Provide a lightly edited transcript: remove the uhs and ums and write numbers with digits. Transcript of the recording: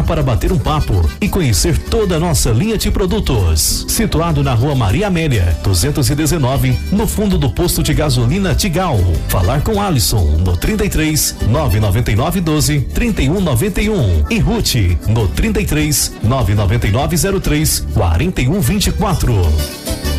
para bater um papo e conhecer toda a nossa linha de produtos. Situado na Rua Maria Amélia, 219, no fundo do posto de gasolina Tigal. Falar com Alisson no 33 999 12 31 91 e Ruth no 33 999 03 41 24.